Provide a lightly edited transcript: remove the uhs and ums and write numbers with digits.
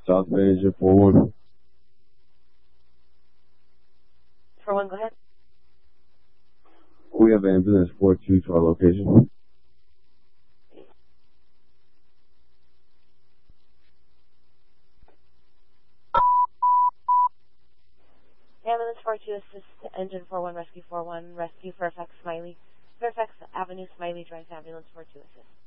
South Bay Engine 41. 41, go ahead. We have ambulance 42 to our location. Ambulance 42, assist engine 41, rescue 41, rescue Fairfax Avenue, Smiley Drive, ambulance 42, assist.